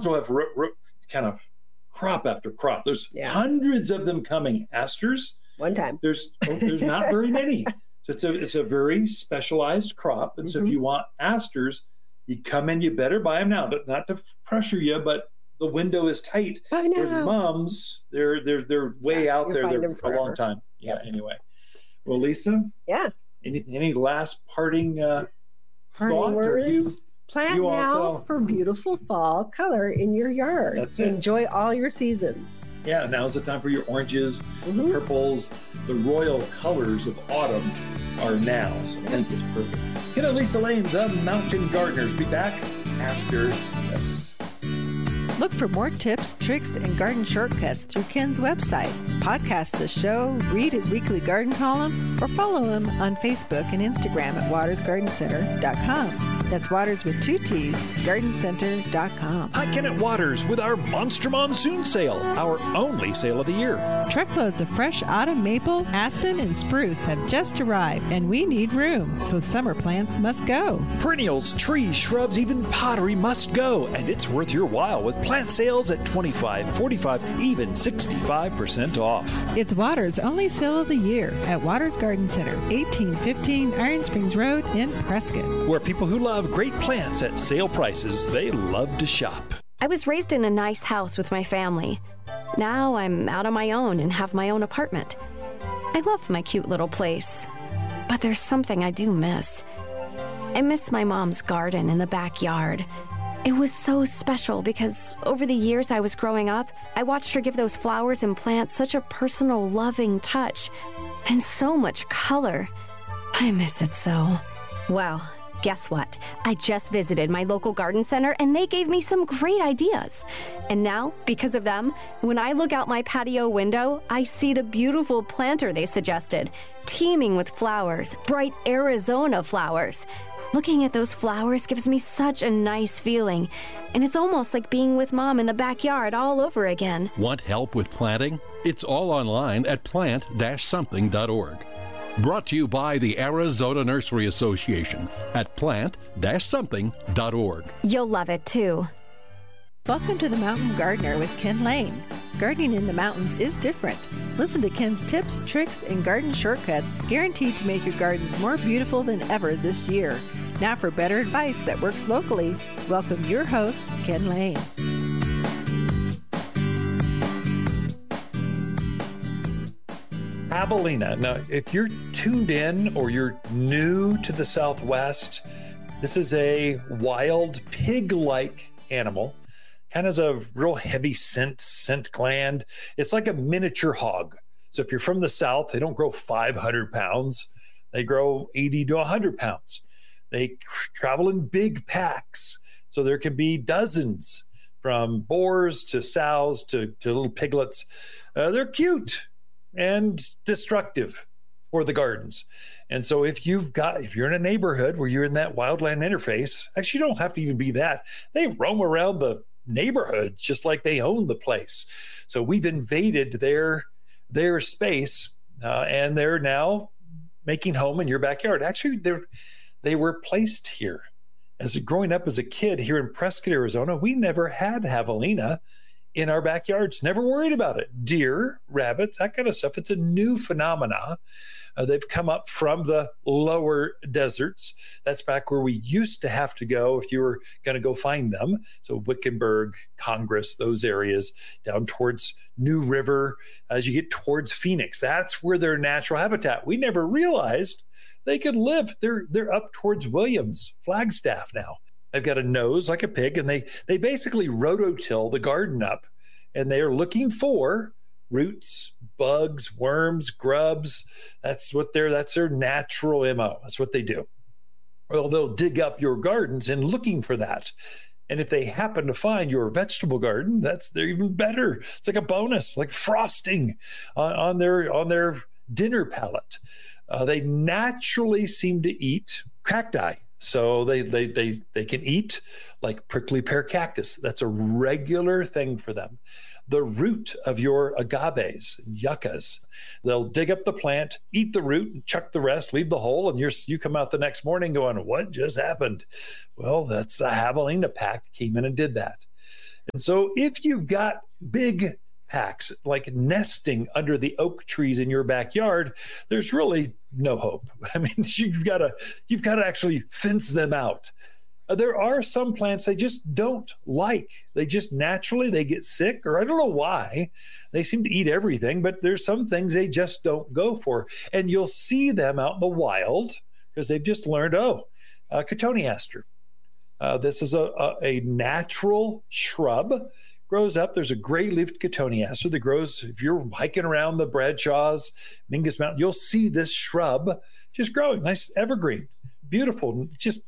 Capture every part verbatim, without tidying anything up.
mums will have ro- ro- kind of crop after crop. There's Yeah. hundreds of them coming. Asters, One time. there's there's not very many. So it's a it's a very specialized crop. And so Mhm. if you want asters, you come in. You better buy them now. But not to pressure you, but the window is tight. I know. There's mums. They're they're they're way Yeah, out you'll there. find They're them for a long forever. time. Yeah. Anyway, well, Lisa, Yeah. any any last parting uh, Parting thought? Or you, words? Plant you now also- for beautiful fall color in your yard. That's it. Enjoy all your seasons. yeah, now's the time for your oranges, Mhm. purples, the royal colors of autumn are now. So I think it's perfect. Ken and Lisa Lane, the Mountain Gardeners, be back after this. Look for more tips, tricks, and garden shortcuts through Ken's website. Podcast the show, read his weekly garden column, or follow him on Facebook and Instagram at waters garden center dot com. That's Waters with two T's, garden center dot com. Hi, Kenneth Waters with our Monster Monsoon Sale, our only sale of the year. Truckloads of fresh autumn maple, aspen, and spruce have just arrived, and we need room, so summer plants must go. Perennials, trees, shrubs, even pottery must go, and it's worth your while with plant sales at twenty-five, forty-five, even sixty-five percent off. It's Waters' only sale of the year at Waters Garden Center, eighteen fifteen Iron Springs Road in Prescott. Where people who love great plants at sale prices, they love to shop. I was raised in a nice house with my family. Now I'm out on my own and have my own apartment. I love my cute little place, but there's something I do miss. I miss my mom's garden in the backyard. It was so special because over the years I was growing up, I watched her give those flowers and plants such a personal, loving touch and so much color. I miss it so. Well, guess what? I just visited my local garden center and they gave me some great ideas. And now, because of them, when I look out my patio window, I see the beautiful planter they suggested, teeming with flowers, bright Arizona flowers. Looking at those flowers gives me such a nice feeling, and it's almost like being with Mom in the backyard all over again. Want help with planting? It's all online at plant dash something dot org. Brought to you by the Arizona Nursery Association at plant dash something dot org. You'll love it too. Welcome to the Mountain Gardener with Ken Lane. Gardening in the mountains is different. Listen to Ken's tips, tricks, and garden shortcuts guaranteed to make your gardens more beautiful than ever this year. Now for better advice that works locally, welcome your host, Ken Lane. Javelina. Now, if you're tuned in or you're new to the Southwest, this is a wild pig-like animal. Kind of has a real heavy scent, scent gland. It's like a miniature hog. So if you're from the South, they don't grow five hundred pounds. They grow eighty to one hundred pounds. They travel in big packs. So there can be dozens, from boars to sows to, to little piglets. Uh, they're cute and destructive for the gardens. And so if you've got, if you're in a neighborhood where you're in that wildland interface, actually you don't have to even be that. They roam around the neighborhood just like they own the place. So we've invaded their, their space uh, and they're now making home in your backyard. Actually, they're, they were placed here. As growing up as a kid here in Prescott, Arizona, we never had javelina in our backyards, never worried about it. Deer, rabbits, that kind of stuff. It's a new phenomena. Uh, they've come up from the lower deserts. That's back where we used to have to go if you were going to go find them. So Wickenburg, Congress, those areas down towards New River, as you get towards Phoenix, that's where their natural habitat. We never realized they could live. They're they're up towards Williams, Flagstaff now. They've got a nose like a pig, and they they basically rototill the garden up, and they are looking for roots, bugs, worms, grubs. That's what they're that's their natural M O. That's what they do. Well, they'll dig up your gardens and looking for that. And if they happen to find your vegetable garden, that's they're even better. It's like a bonus, like frosting on, on their on their dinner palette. Uh, they naturally seem to eat cacti. So they, they they they can eat like prickly pear cactus. That's a regular thing for them. The root of your agaves, yuccas, they'll dig up the plant, eat the root, and chuck the rest, leave the hole, and you're, you come out the next morning going, what just happened? Well, that's a javelina pack came in and did that. And so if you've got big packs like nesting under the oak trees in your backyard, there's really no hope. I mean, you've got to you've got to actually fence them out. Uh, there are some plants they just don't like. They just naturally they get sick, or I don't know why. They seem to eat everything, but there's some things they just don't go for. And you'll see them out in the wild because they've just learned, oh, uh, cotoneaster. Uh, this is a, a, a natural shrub. Grows up. There's a gray-leafed cotoneaster that grows. If you're hiking around the Bradshaws, Mingus Mountain, you'll see this shrub just growing. Nice evergreen, beautiful, just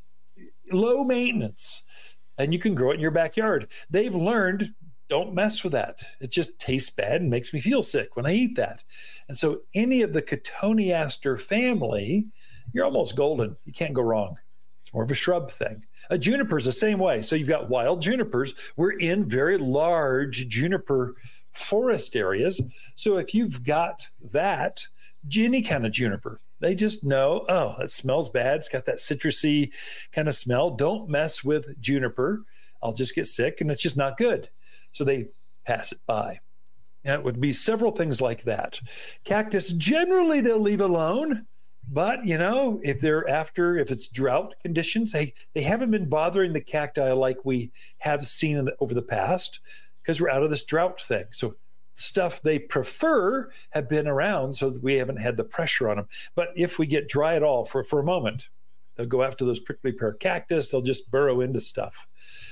low maintenance. And you can grow it in your backyard. They've learned, don't mess with that. It just tastes bad and makes me feel sick when I eat that. And so any of the cotoneaster family, you're almost golden. You can't go wrong. It's more of a shrub thing. A juniper is the same way. So you've got wild junipers. We're in very large juniper forest areas. So if you've got that, any kind of juniper, they just know, oh, it smells bad. It's got that citrusy kind of smell. Don't mess with juniper. I'll just get sick, and it's just not good. So they pass it by. And it would be several things like that. Cactus, generally they'll leave alone. But, you know, if they're after, if it's drought conditions, they, they haven't been bothering the cacti like we have seen in the, over the past because we're out of this drought thing. So stuff they prefer have been around so that we haven't had the pressure on them. But if we get dry at all for, for a moment, they'll go after those prickly pear cactus. They'll just burrow into stuff.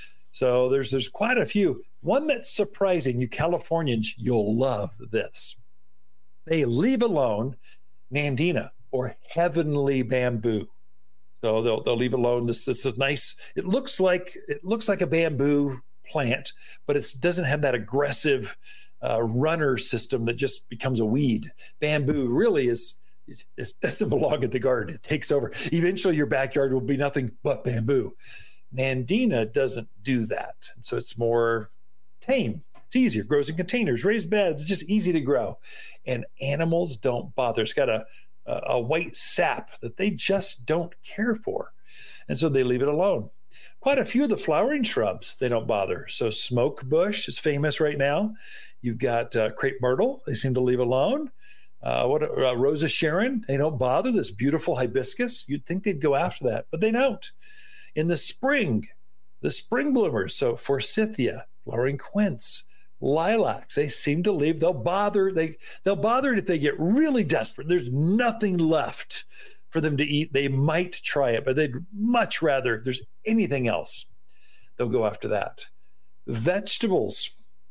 So there's there's quite a few. One that's surprising, you Californians, you'll love this. They leave alone Nandina, or heavenly bamboo. So they'll they'll leave alone this this is nice. It looks like it looks like a bamboo plant, but it doesn't have that aggressive uh, runner system that just becomes a weed. Bamboo really is it, it doesn't belong in the garden. It takes over. Eventually, your backyard will be nothing but bamboo. Nandina doesn't do that, so it's more tame. It's easier. Grows in containers, raised beds. It's just easy to grow, and animals don't bother. It's got a a white sap that they just don't care for. And so they leave it alone. Quite a few of the flowering shrubs, they don't bother. So smoke bush is famous right now. You've got uh, crepe myrtle, they seem to leave alone. Uh, what uh, Rosa Sharon, they don't bother. This beautiful hibiscus, you'd think they'd go after that, but they don't. In the spring, the spring bloomers, so forsythia, flowering quince, lilacs, they seem to leave. They'll bother. They they'll bother it if they get really desperate. There's nothing left for them to eat. They might try it, but they'd much rather, if there's anything else, they'll go after that. Vegetables.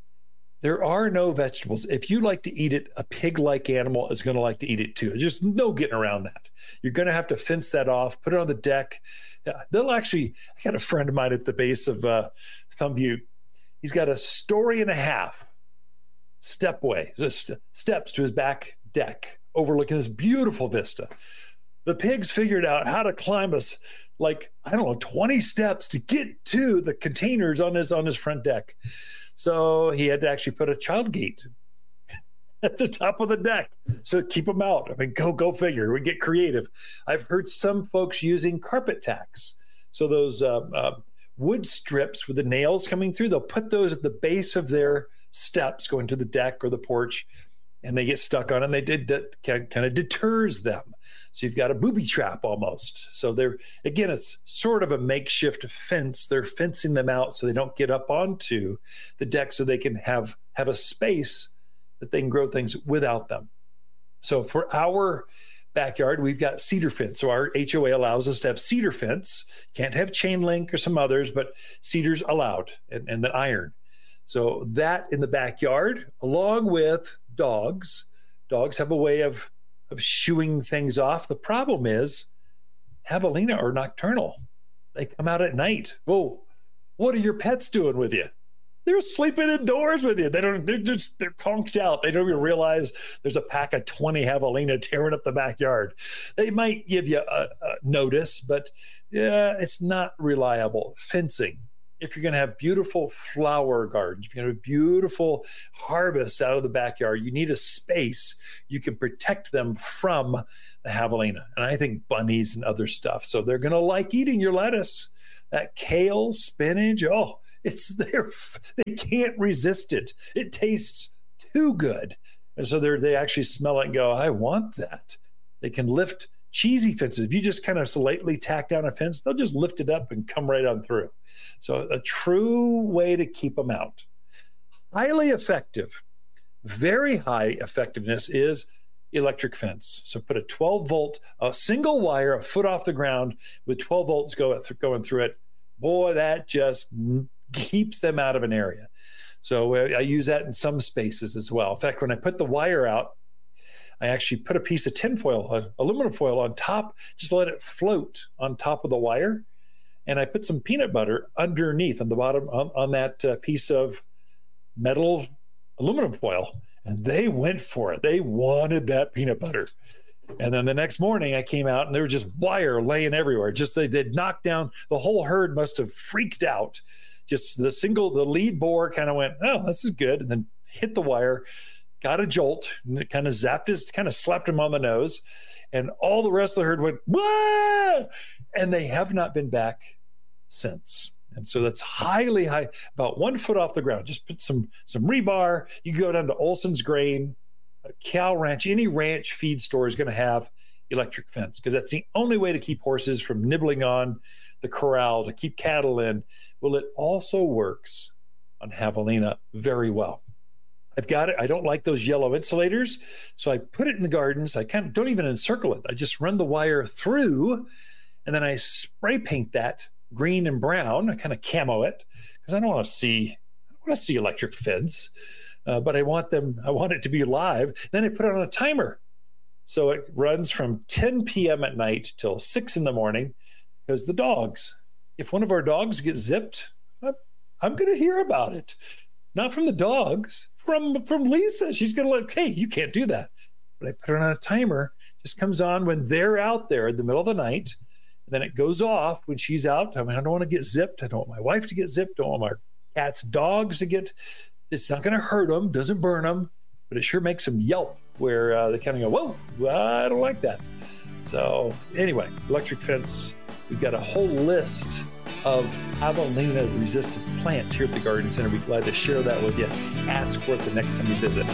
There are no vegetables. If you like to eat it, a pig-like animal is going to like to eat it too. There's just no getting around that. You're going to have to fence that off, put it on the deck. They'll actually, I got a friend of mine at the base of uh, Thumb Butte. He's got a story and a half stepway, st- steps to his back deck overlooking this beautiful vista. The pigs figured out how to climb us like, I don't know, twenty steps to get to the containers on his on his front deck. So he had to actually put a child gate at the top of the deck. So keep them out. I mean, go, go figure. We get creative. I've heard some folks using carpet tacks. So those uh, uh, wood strips with the nails coming through, they'll put those at the base of their steps going to the deck or the porch, and they get stuck on it, and they did that kind of deters them. So you've got a booby trap almost. So they're, again, it's sort of a makeshift fence. They're fencing them out so they don't get up onto the deck so they can have, have a space that they can grow things without them. So for our backyard, we've got cedar fence. So our H O A allows us to have cedar fence. Can't have chain link or some others, but cedar's allowed, and, and the iron. So that in the backyard, along with dogs. Dogs have a way of, of shooing things off. The problem is javelina are nocturnal. They come out at night. Whoa, what are your pets doing with you? They're sleeping indoors with you. They don't, they're just, they're conked out. They don't even realize there's a pack of twenty javelina tearing up the backyard. They might give you a, a notice, but yeah, it's not reliable. Fencing. If you're going to have beautiful flower gardens, if you're going to have beautiful harvests out of the backyard, you need a space you can protect them from the javelina. And I think bunnies and other stuff. So they're going to like eating your lettuce, that kale, spinach. Oh, It's there. They can't resist it. It tastes too good. And so they they actually smell it and go, I want that. They can lift cheesy fences. If you just kind of slightly tack down a fence, they'll just lift it up and come right on through. So a true way to keep them out. Highly effective, very high effectiveness is electric fence. So put a twelve volt, a single wire, a foot off the ground with twelve volts go, going through it. Boy, that just keeps them out of an area. So I use that in some spaces as well. In fact, when I put the wire out, I actually put a piece of tin foil, uh, aluminum foil on top, just let it float on top of the wire. And I put some peanut butter underneath on the bottom on, on that uh, piece of metal aluminum foil. And they went for it. They wanted that peanut butter. And then the next morning I came out and there was just wire laying everywhere. Just they did knock down, the whole herd must have freaked out. Just the single, the lead boar kind of went, oh, this is good. And then hit the wire, got a jolt, and it kind of zapped his, kind of slapped him on the nose. And all the rest of the herd went, wah! And they have not been back since. And so that's highly high, about one foot off the ground. Just put some some rebar. You can go down to Olson's Grain, Cow Ranch. Any ranch feed store is going to have electric fence because that's the only way to keep horses from nibbling on the corral, to keep cattle in. Well, it also works on javelina very well. I've got it. I don't like those yellow insulators, so I put it in the gardens. I kind of don't even encircle it. I just run the wire through, and then I spray paint that green and brown. I kind of camo it because I don't want to see. I don't want to see electric fence, uh, but I want them. I want it to be live. Then I put it on a timer, so it runs from ten p.m. at night till six in the morning. Because the dogs, if one of our dogs gets zipped, I'm, I'm going to hear about it. Not from the dogs, from from Lisa. She's going to like, hey, you can't do that. But I put it on a timer. Just comes on when they're out there in the middle of the night. And then it goes off when she's out. I mean, I don't want to get zipped. I don't want my wife to get zipped. I don't want my cat's dogs to get. It's not going to hurt them. Doesn't burn them. But it sure makes them yelp where uh, they kind of go, whoa, I don't like that. So anyway, electric fence. We've got a whole list of javelina-resistant plants here at the Garden Center. We'd be glad to share that with you. Ask for it the next time you visit.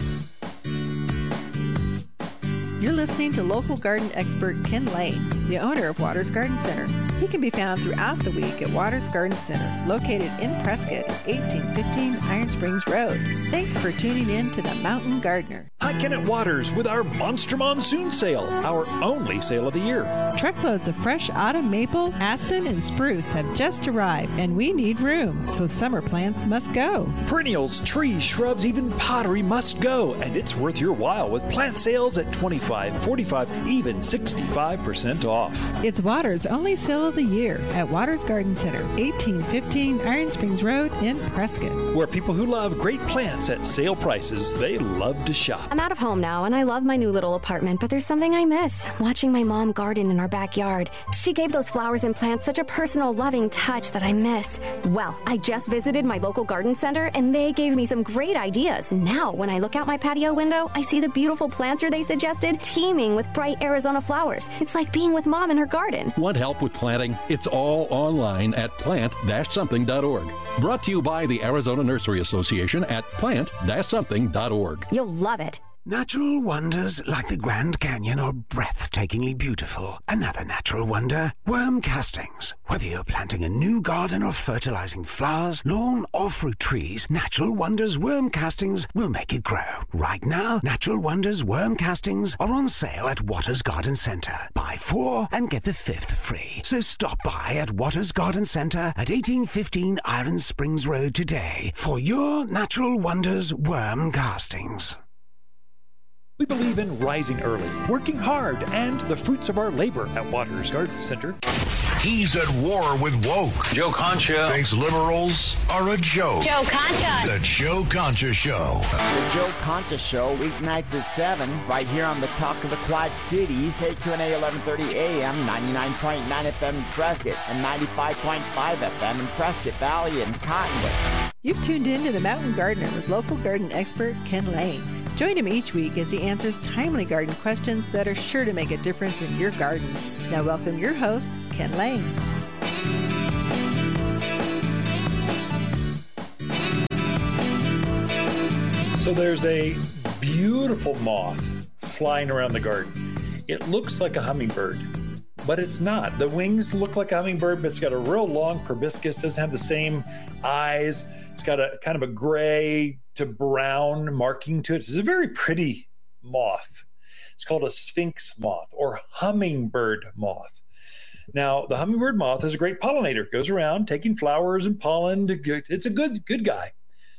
You're listening to local garden expert Ken Lane, the owner of Waters Garden Center. He can be found throughout the week at Waters Garden Center, located in Prescott, eighteen fifteen Iron Springs Road. Thanks for tuning in to The Mountain Gardener. Hi, Kenneth Waters with our Monster Monsoon Sale, our only sale of the year. Truckloads of fresh autumn maple, aspen, and spruce have just arrived, and we need room, so summer plants must go. Perennials, trees, shrubs, even pottery must go, and it's worth your while with plant sales at twenty-five, forty-five, even sixty-five percent off. It's Waters' only sale of the year at Waters Garden Center, eighteen fifteen Iron Springs Road in Prescott. Where people who love great plants at sale prices, they love to shop. I'm out of home now, and I love my new little apartment, but there's something I miss, watching my mom garden in our backyard. She gave those flowers and plants such a personal, loving touch that I miss. Well, I just visited my local garden center, and they gave me some great ideas. Now, when I look out my patio window, I see the beautiful planter they suggested teeming with bright Arizona flowers. It's like being with Mom in her garden. Want help with planting? It's all online at plant dash something dot org. Brought to you by the Arizona Nursery Association at plant dash something dot org. You'll love it. Natural wonders like the Grand Canyon are breathtakingly beautiful. Another natural wonder, worm castings. Whether you're planting a new garden or fertilizing flowers, lawn or fruit trees, Natural Wonders worm castings will make it grow. Right now, Natural Wonders worm castings are on sale at Waters Garden Center. Buy four and get the fifth free. So stop by at Waters Garden Center at eighteen fifteen Iron Springs Road today for your Natural Wonders worm castings. We believe in rising early, working hard, and the fruits of our labor at Waters Garden Center. He's at war with woke. Joe Concha thinks liberals are a joke. Joe Concha. The Joe Concha Show. The Joe Concha Show, weeknights at seven, right here on the Talk of the Quad Cities, K Q N A eleven thirty A M, ninety-nine point nine F M in Prescott, and ninety-five point five F M in Prescott Valley and Cottonwood. You've tuned in to The Mountain Gardener with local garden expert Ken Lane. Join him each week as he answers timely garden questions that are sure to make a difference in your gardens. Now welcome your host, Ken Lane. So there's a beautiful moth flying around the garden. It looks like a hummingbird, but it's not. The wings look like a hummingbird, but it's got a real long proboscis, doesn't have the same eyes. It's got a kind of a gray to brown marking to it. It's a very pretty moth. It's called a sphinx moth or hummingbird moth. Now, the hummingbird moth is a great pollinator. It goes around taking flowers and pollen. To, it's a good, good guy.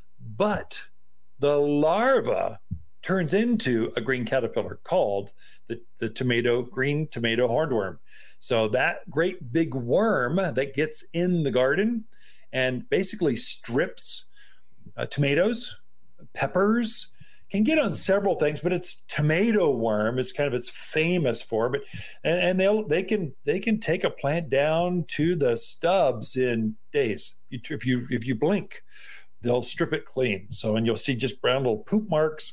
But the larva turns into a green caterpillar called the, the tomato, green tomato hornworm. So that great big worm that gets in the garden and basically strips uh, tomatoes, peppers, can get on several things, but it's tomato worm is kind of it's famous for. But and, and they'll they can they can take a plant down to the stubs in days. If you if you blink, they'll strip it clean. So and you'll see just brown little poop marks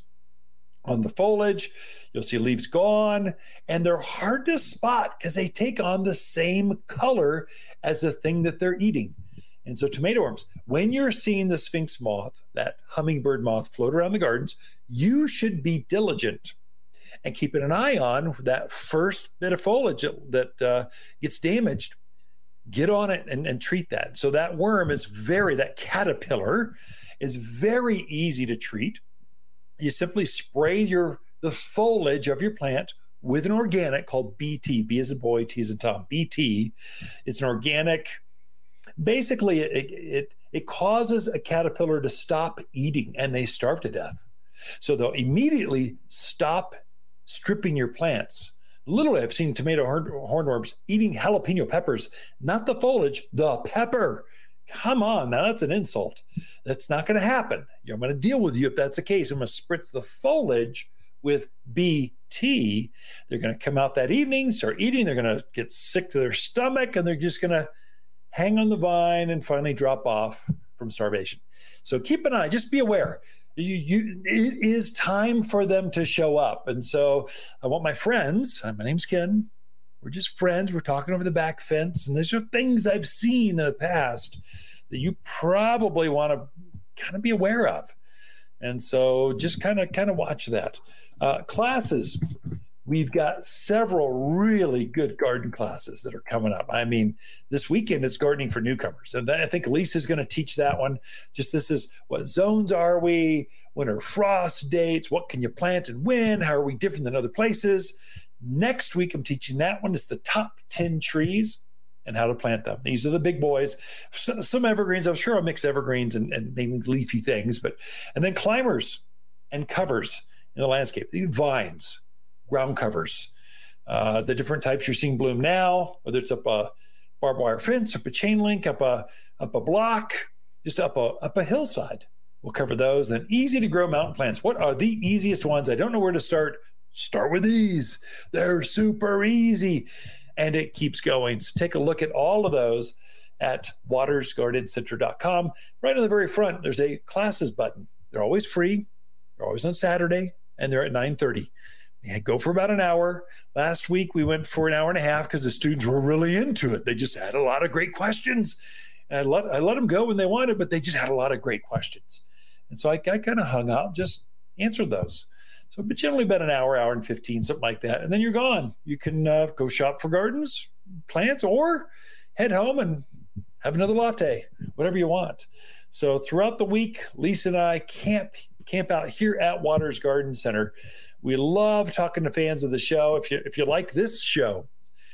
on the foliage. You'll see leaves gone, and they're hard to spot because they take on the same color as the thing that they're eating. And so tomato worms, when you're seeing the sphinx moth, that hummingbird moth float around the gardens, you should be diligent and keeping an eye on that first bit of foliage that uh, gets damaged. Get on it and, and treat that. So that worm is very, that caterpillar is very easy to treat. You simply spray your the foliage of your plant with an organic called B T. B as in boy, T as in Tom. B T. It's an organic. Basically, it, it it causes a caterpillar to stop eating, and they starve to death. So they'll immediately stop stripping your plants. Literally, I've seen tomato horn, hornworms eating jalapeno peppers, not the foliage, the pepper. Come on, now that's an insult. That's not going to happen. I'm going to deal with you if that's the case. I'm going to spritz the foliage with B T. They're going to come out that evening, start eating. They're going to get sick to their stomach, and they're just going to hang on the vine and finally drop off from starvation. So keep an eye, just be aware. You, you, it is time for them to show up. And so I want my friends, my name's Ken, we're just friends, we're talking over the back fence, and these are things I've seen in the past that you probably want to kind of be aware of. And so just kind of kind of watch that. Uh, classes. We've got several really good garden classes that are coming up. I mean, this weekend it's gardening for newcomers. And I think Lisa's going to teach that one. Just this is what zones are we? When are frost dates? What can you plant and when? How are we different than other places? Next week, I'm teaching that one. It's the top ten trees and how to plant them. These are the big boys. Some evergreens, I'm sure I'll mix evergreens and, and maybe leafy things. But and then climbers and covers in the landscape. Vines. Ground covers, uh, the different types you're seeing bloom now, whether it's up a barbed wire fence, up a chain link, up a up a block, just up a up a hillside. We'll cover those. Then easy to grow mountain plants. What are the easiest ones? I don't know where to start. Start with these. They're super easy, and it keeps going. So take a look at all of those at waters garden center dot com. Right on the very front, there's a classes button. They're always free. They're always on Saturday, and they're at nine thirty. Yeah, go for about an hour. Last week, we went for an hour and a half because the students were really into it. They just had a lot of great questions. And I let, I let them go when they wanted, but they just had a lot of great questions. And so I, I kind of hung out, just answered those. So but generally about an hour, hour and fifteen, something like that. And then you're gone. You can uh, go shop for gardens, plants, or head home and have another latte, whatever you want. So throughout the week, Lisa and I camp, camp out here at Waters Garden Center. We love talking to fans of the show. If you if you like this show,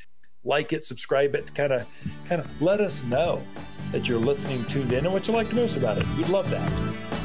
like it, subscribe it, kind of kind of let us know that you're listening, tuned in, and what you like most about it. We'd love that.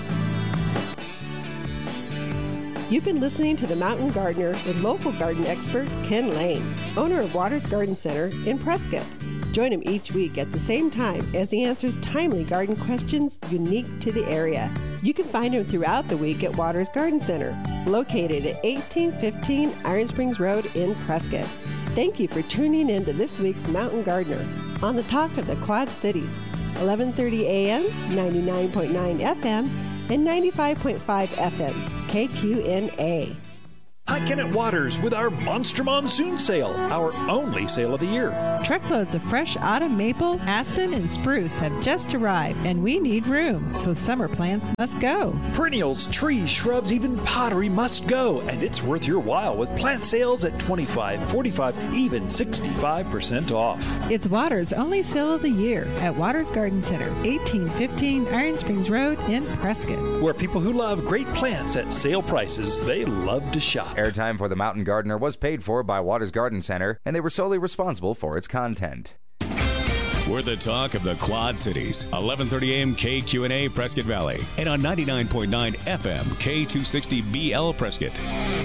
You've been listening to The Mountain Gardener with local garden expert Ken Lane, owner of Waters Garden Center in Prescott. Join him each week at the same time as he answers timely garden questions unique to the area. You can find him throughout the week at Waters Garden Center, located at eighteen fifteen Iron Springs Road in Prescott. Thank you for tuning in to this week's Mountain Gardener on the Talk of the Quad Cities, eleven thirty a.m., ninety-nine point nine F M, and ninety-five point five F M, K Q N A. Hi, Kenneth Waters with our Monster Monsoon Sale, our only sale of the year. Truckloads of fresh autumn maple, aspen, and spruce have just arrived, and we need room, so summer plants must go. Perennials, trees, shrubs, even pottery must go, and it's worth your while with plant sales at twenty-five, forty-five, even sixty-five percent off. It's Waters' only sale of the year at Waters Garden Center, eighteen fifteen Iron Springs Road in Prescott. Where people who love great plants at sale prices, they love to shop. Airtime for The Mountain Gardener was paid for by Waters Garden Center, and they were solely responsible for its content. We're the talk of the Quad Cities. eleven thirty a.m. K Q N A Prescott Valley, and on ninety-nine point nine F M K two sixty B L Prescott.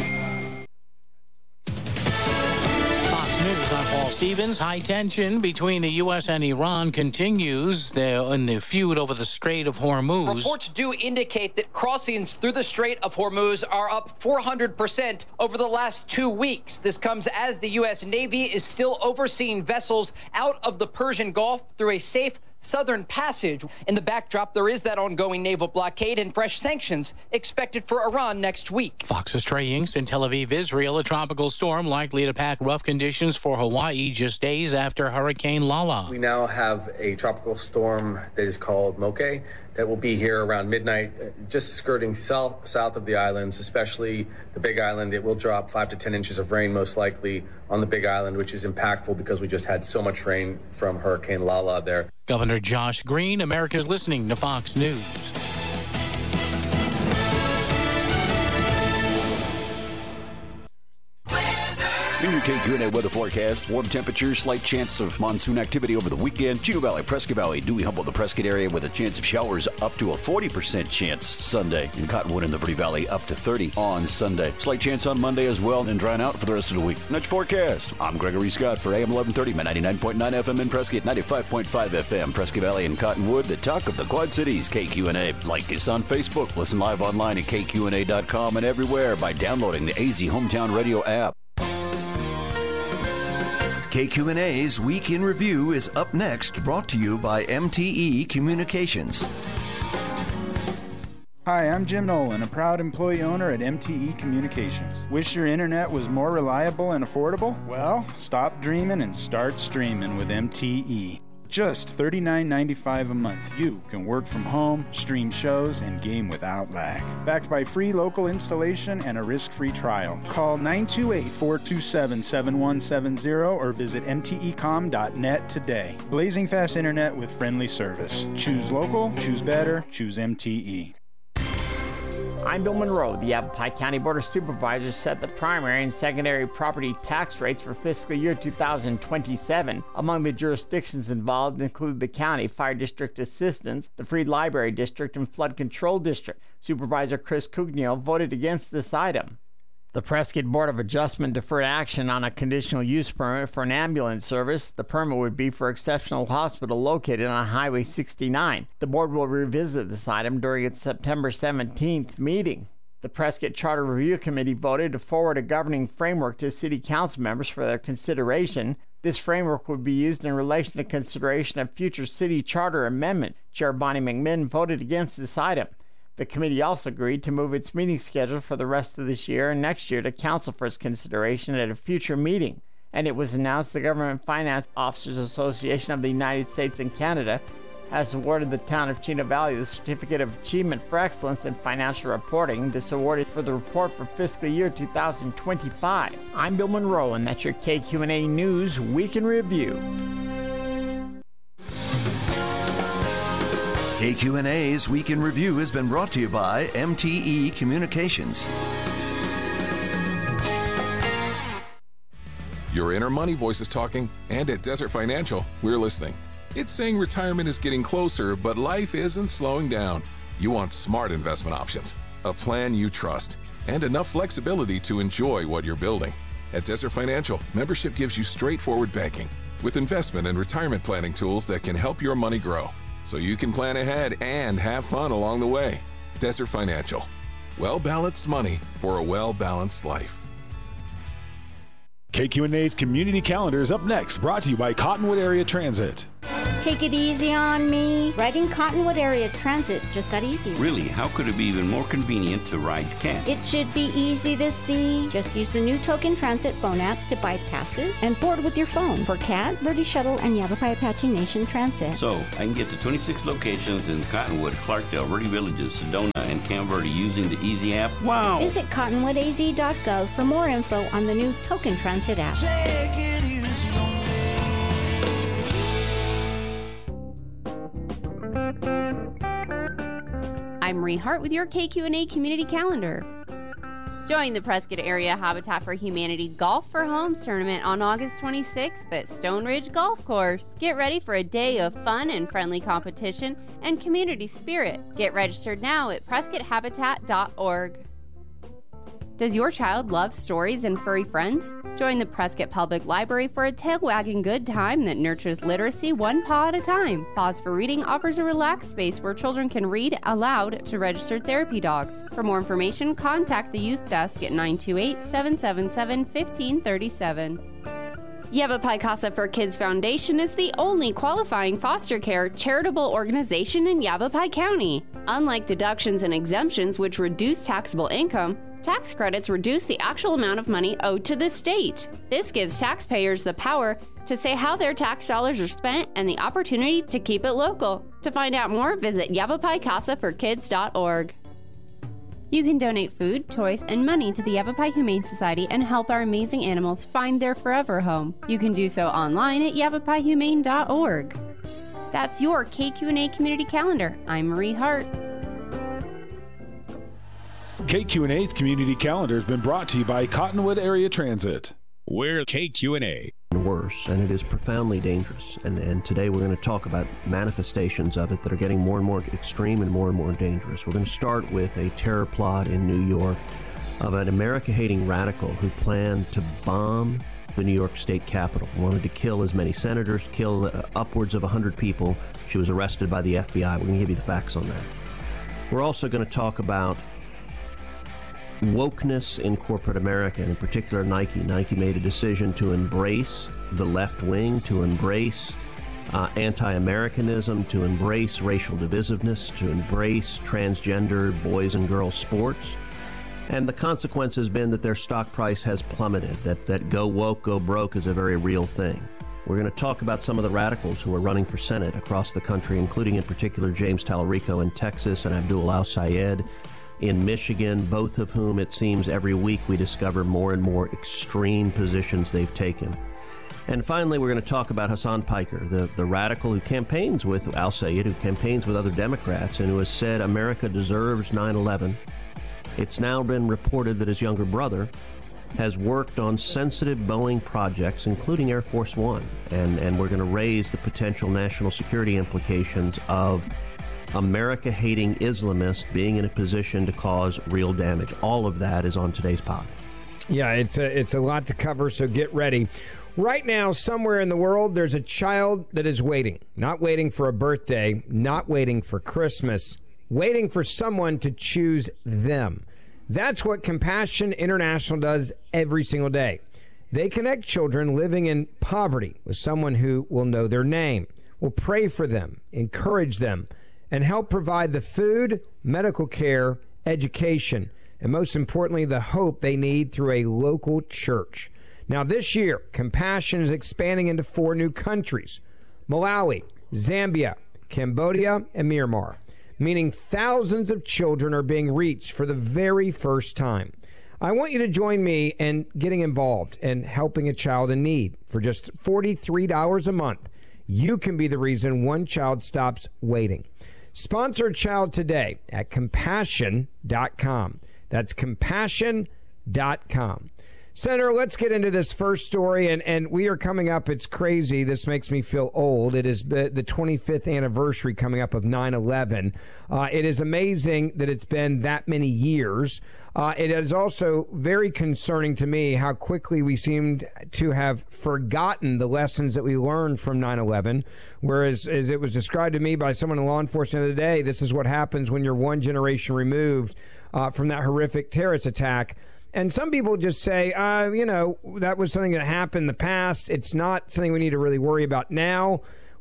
News. I'm Paul Stevens. High tension between the U S and Iran continues there in the feud over the Strait of Hormuz. Reports do indicate that crossings through the Strait of Hormuz are up four hundred percent over the last two weeks. This comes as the U S Navy is still overseeing vessels out of the Persian Gulf through a safe southern passage. In the backdrop, there is that ongoing naval blockade and fresh sanctions expected for Iran next week. Fox's Trey Inks in Tel Aviv, Israel. A tropical storm likely to pack rough conditions for Hawaii just days after Hurricane Lala. We now have a tropical storm that is called Moke that will be here around midnight, just skirting south south of the islands, especially the Big Island. It will drop five to ten inches of rain, most likely on the Big Island, which is impactful because we just had so much rain from Hurricane Lala there. Governor Josh Green, America's listening to Fox News. In your K Q N A weather forecast, warm temperatures, slight chance of monsoon activity over the weekend. Chino Valley, Prescott Valley, Dewey, Humboldt, the Prescott area with a chance of showers up to a forty percent chance Sunday. In Cottonwood and the Verde Valley, up to thirty on Sunday. Slight chance on Monday as well, and drying out for the rest of the week. Next forecast. I'm Gregory Scott for A M eleven thirty, ninety-nine point nine F M in Prescott, ninety-five point five F M, Prescott Valley and Cottonwood, the talk of the Quad Cities, K Q N A. Like us on Facebook. Listen live online at K Q N A dot com and everywhere by downloading the A Z Hometown Radio app. K Q N A's Week in Review is up next, brought to you by M T E Communications. Hi, I'm Jim Nolan, a proud employee owner at M T E Communications. Wish your internet was more reliable and affordable? Well, stop dreaming and start streaming with M T E. Just thirty-nine ninety-five a month, you can work from home, stream shows, and game without lag. Backed by free local installation and a risk-free trial. Call nine two eight, four two seven, seven one seven zero or visit M T E com dot net today. Blazing fast internet with friendly service. Choose local, choose better, choose M T E. I'm Bill Monroe. The Yavapai County Board of Supervisors set the primary and secondary property tax rates for fiscal year two thousand twenty-seven. Among the jurisdictions involved include the County Fire District Assistants, the Free Library District, and Flood Control District. Supervisor Chris Cugno voted against this item. The Prescott Board of Adjustment deferred action on a conditional use permit for an ambulance service. The permit would be for Exceptional Hospital located on Highway sixty-nine. The board will revisit this item during its September seventeenth meeting. The Prescott Charter Review Committee voted to forward a governing framework to City Council members for their consideration. This framework would be used in relation to consideration of future city charter amendments. Chair Bonnie McMinn voted against this item. The committee also agreed to move its meeting schedule for the rest of this year and next year to council for its consideration at a future meeting. And it was announced the Government Finance Officers Association of the United States and Canada has awarded the town of Chino Valley the Certificate of Achievement for Excellence in Financial Reporting. This award is for the report for fiscal year two thousand twenty-five. I'm Bill Monroe, and that's your K Q N A News Week in Review. K Q N A's Week in Review has been brought to you by M T E Communications. Your inner money voice is talking, and at Desert Financial, we're listening. It's saying retirement is getting closer, but life isn't slowing down. You want smart investment options, a plan you trust, and enough flexibility to enjoy what you're building. At Desert Financial, membership gives you straightforward banking with investment and retirement planning tools that can help your money grow, so you can plan ahead and have fun along the way. Desert Financial. Well-balanced money for a well-balanced life. K Q N A's Community Calendar is up next, brought to you by Cottonwood Area Transit. Take it easy on me. Riding Cottonwood Area Transit just got easier. Really? How could it be even more convenient to ride CAT? It should be easy to see. Just use the new Token Transit phone app to buy passes and board with your phone for CAT, Verde Shuttle, and Yavapai Apache Nation Transit. So, I can get to twenty-six locations in Cottonwood, Clarkdale, Verde Villages, Sedona, and Camp Verde using the Easy app? Wow! Visit cottonwood a z dot gov for more info on the new Token Transit app. Take it easy on me. I'm Marie Hart with your K Q and A Community Calendar. Join the Prescott Area Habitat for Humanity Golf for Homes tournament on August twenty-sixth at Stone Ridge Golf Course. Get ready for a day of fun and friendly competition and community spirit. Get registered now at prescott habitat dot org. Does your child love stories and furry friends? Join the Prescott Public Library for a tail-wagging good time that nurtures literacy one paw at a time. Pause for Reading offers a relaxed space where children can read aloud to registered therapy dogs. For more information, contact the Youth Desk at nine two eight, seven seven seven, one five three seven. Yavapai Casa for Kids Foundation is the only qualifying foster care charitable organization in Yavapai County. Unlike deductions and exemptions, which reduce taxable income, tax credits reduce the actual amount of money owed to the state. This gives taxpayers the power to say how their tax dollars are spent and the opportunity to keep it local. To find out more, visit yavapai casa for kids dot org. You can donate food, toys, and money to the Yavapai Humane Society and help our amazing animals find their forever home. You can do so online at yavapai humane dot org. That's your K Q and A Community Calendar. I'm Marie Hart. K Q and A's Community Calendar has been brought to you by Cottonwood Area Transit. We're K Q and A. Worse, and it is profoundly dangerous. And, and today we're going to talk about manifestations of it that are getting more and more extreme and more and more dangerous. We're going to start with a terror plot in New York of an America-hating radical who planned to bomb the New York State Capitol. Wanted to kill as many senators, kill uh, upwards of one hundred people. She was arrested by the F B I. We're going to give you the facts on that. We're also going to talk about wokeness in corporate America, and in particular Nike. Nike made a decision to embrace the left wing, to embrace uh, anti-Americanism, to embrace racial divisiveness, to embrace transgender boys and girls sports. And the consequence has been that their stock price has plummeted, that, that go woke, go broke is a very real thing. We're going to talk about some of the radicals who are running for Senate across the country, including in particular James Tallarico in Texas and Abdul Al-Sayed in Michigan, both of whom it seems every week we discover more and more extreme positions they've taken. And finally, we're going to talk about Hassan Piker, the, the radical who campaigns with Al-Sayed, who campaigns with other Democrats, and who has said America deserves nine eleven. It's now been reported that his younger brother has worked on sensitive Boeing projects, including Air Force One, and, and we're going to raise the potential national security implications of America-hating Islamists being in a position to cause real damage. All of that is on today's pod. Yeah, it's a, it's a lot to cover, so get ready. Right now, somewhere in the world, there's a child that is waiting. Not waiting for a birthday, not waiting for Christmas, waiting for someone to choose them. That's what Compassion International does every single day. They connect children living in poverty with someone who will know their name, will pray for them, encourage them, and help provide the food, medical care, education, and most importantly, the hope they need through a local church. Now, this year, Compassion is expanding into four new countries: Malawi, Zambia, Cambodia, and Myanmar, meaning thousands of children are being reached for the very first time. I want you to join me in getting involved and helping a child in need. For just forty-three dollars a month, you can be the reason one child stops waiting. Sponsor a child today at compassion dot com. That's compassion dot com. Senator, let's get into this first story, and, and we are coming up. It's crazy. This makes me feel old. It is the twenty-fifth anniversary coming up of nine eleven. Uh, it is amazing that it's been that many years. Uh, it is also very concerning to me how quickly we seemed to have forgotten the lessons that we learned from nine eleven, whereas as it was described to me by someone in law enforcement the other day, this is what happens when you're one generation removed uh, from that horrific terrorist attack. And some people just say, uh, you know, that was something that happened in the past. It's not something we need to really worry about now.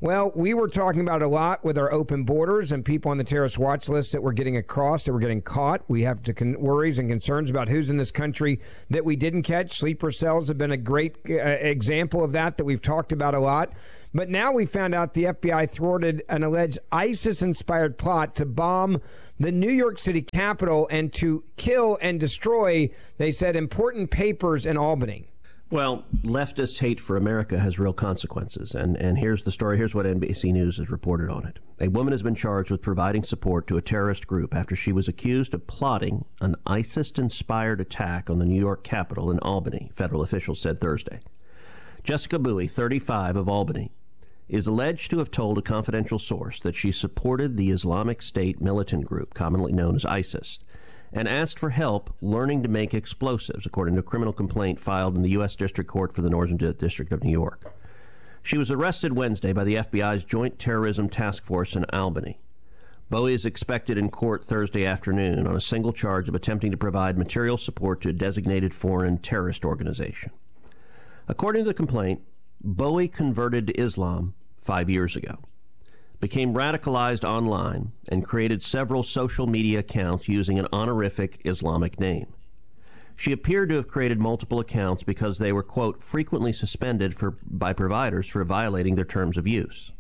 Well, we were talking about it a lot with our open borders and people on the terrorist watch list that were getting across, that were getting caught. We have to con- worries and concerns about who's in this country that we didn't catch. Sleeper cells have been a great uh, example of that that we've talked about a lot. But now we found out the F B I thwarted an alleged ISIS-inspired plot to bomb the New York City Capitol and to kill and destroy, they said, important papers in Albany. Well, leftist hate for America has real consequences, and, and here's the story. Here's what N B C News has reported on it. A woman has been charged with providing support to a terrorist group after she was accused of plotting an ISIS-inspired attack on the New York Capitol in Albany, federal officials said Thursday. Jessica Bowie, thirty-five, of Albany, is alleged to have told a confidential source that she supported the Islamic State militant group, commonly known as ISIS, and asked for help learning to make explosives, according to a criminal complaint filed in the U S District Court for the Northern District of New York. She was arrested Wednesday by the F B I's Joint Terrorism Task Force in Albany. Bowie is expected in court Thursday afternoon on a single charge of attempting to provide material support to a designated foreign terrorist organization. According to the complaint, Bowie converted to Islam five years ago, became radicalized online, and created several social media accounts using an honorific Islamic name. She appeared to have created multiple accounts because they were, quote, frequently suspended for, by providers for violating their terms of use.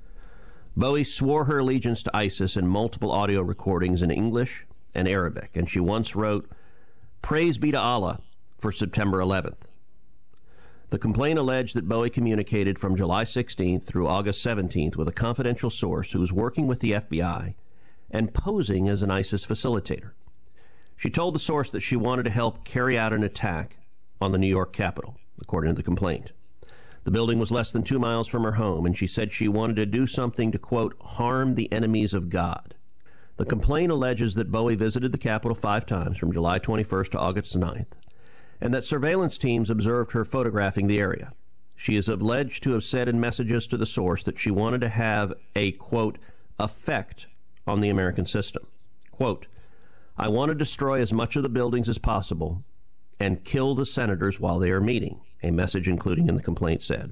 Bowie swore her allegiance to ISIS in multiple audio recordings in English and Arabic, and she once wrote, "Praise be to Allah," for September eleventh. The complaint alleged that Bowie communicated from July sixteenth through August seventeenth with a confidential source who was working with the F B I and posing as an ISIS facilitator. She told the source that she wanted to help carry out an attack on the New York Capitol, according to the complaint. The building was less than two miles from her home, and she said she wanted to do something to, quote, harm the enemies of God. The complaint alleges that Bowie visited the Capitol five times from July twenty-first to August ninth, and that surveillance teams observed her photographing the area. She is alleged to have said in messages to the source that she wanted to have a, quote, effect on the American system. Quote, "I want to destroy as much of the buildings as possible and kill the senators while they are meeting," a message including in the complaint said.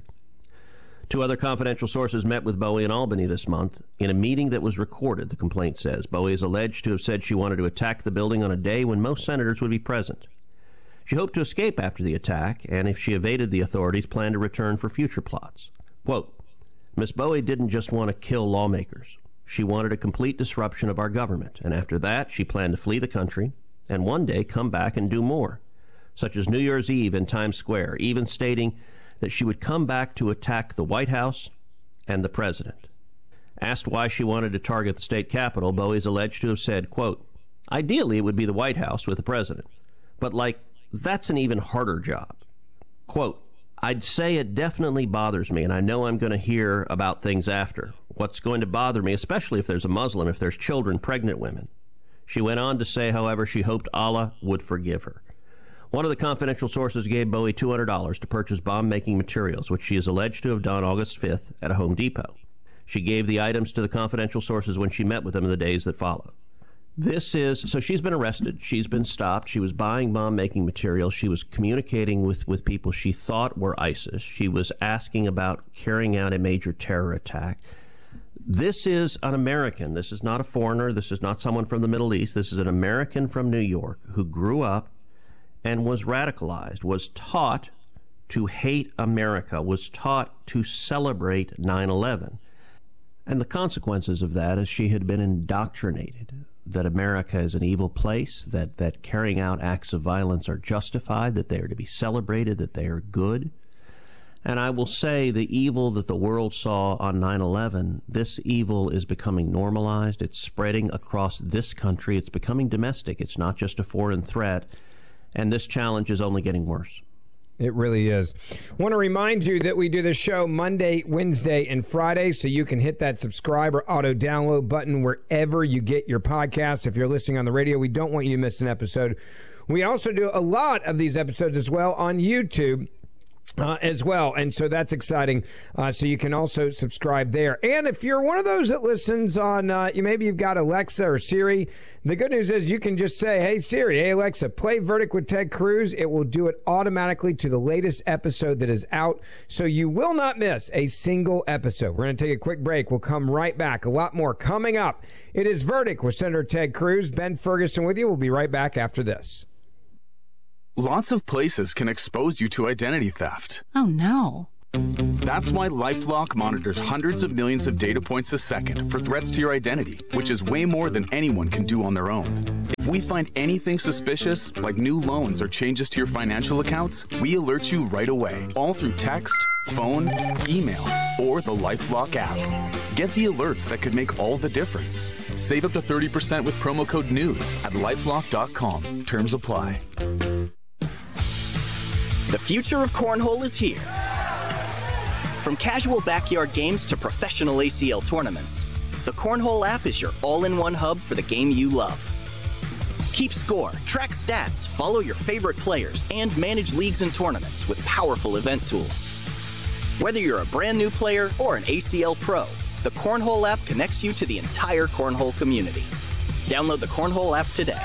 Two other confidential sources met with Bowie in Albany this month in a meeting that was recorded, the complaint says. Bowie is alleged to have said she wanted to attack the building on a day when most senators would be present. She hoped to escape after the attack, and if she evaded the authorities, planned to return for future plots. Quote, "Miss Bowie didn't just want to kill lawmakers. She wanted a complete disruption of our government, and after that, she planned to flee the country and one day come back and do more, such as New Year's Eve in Times Square, even stating that she would come back to attack the White House and the president." Asked why she wanted to target the state capitol, Bowie is alleged to have said, quote, "Ideally, it would be the White House with the president, but like, that's an even harder job." Quote, "I'd say it definitely bothers me, and I know I'm going to hear about things after. What's going to bother me, especially if there's a Muslim, if there's children, pregnant women." She went on to say, however, she hoped Allah would forgive her. One of the confidential sources gave Bowie two hundred dollars to purchase bomb-making materials, which she is alleged to have done August fifth at a Home Depot. She gave the items to the confidential sources when she met with them in the days that followed. This is, so she's been arrested, she's been stopped, she was buying bomb-making materials, she was communicating with, with people she thought were ISIS, she was asking about carrying out a major terror attack. This is an American, this is not a foreigner, this is not someone from the Middle East, this is an American from New York who grew up and was radicalized, was taught to hate America, was taught to celebrate nine eleven. And the consequences of that is she had been indoctrinated that America is an evil place, that, that carrying out acts of violence are justified, that they are to be celebrated, that they are good. And I will say the evil that the world saw on nine eleven, this evil is becoming normalized. It's spreading across this country. It's becoming domestic. It's not just a foreign threat. And this challenge is only getting worse. It really is. I want to remind you that we do the show Monday, Wednesday, and Friday, so you can hit that subscribe or auto-download button wherever you get your podcasts. If you're listening on the radio, we don't want you to miss an episode. We also do a lot of these episodes as well on YouTube. Uh, as well. And so that's exciting. Uh, so you can also subscribe there. And if you're one of those that listens on, uh, you maybe you've got Alexa or Siri, the good news is you can just say, hey, Siri, hey, Alexa, play Verdict with Ted Cruz. It will do it automatically to the latest episode that is out. So you will not miss a single episode. We're going to take a quick break. We'll come right back. A lot more coming up. It is Verdict with Senator Ted Cruz. Ben Ferguson with you. We'll be right back after this. Lots of places can expose you to identity theft. Oh, no. That's why LifeLock monitors hundreds of millions of data points a second for threats to your identity, which is way more than anyone can do on their own. If we find anything suspicious, like new loans or changes to your financial accounts, we alert you right away, all through text, phone, email, or the LifeLock app. Get the alerts that could make all the difference. Save up to thirty percent with promo code NEWS at lifelock dot com. Terms apply. The future of cornhole is here. From casual backyard games to professional A C L tournaments, the Cornhole app is your all-in-one hub for the game you love. Keep score, track stats, follow your favorite players, and manage leagues and tournaments with powerful event tools. Whether you're a brand new player or an A C L pro, the Cornhole app connects you to the entire cornhole community. Download the Cornhole app today.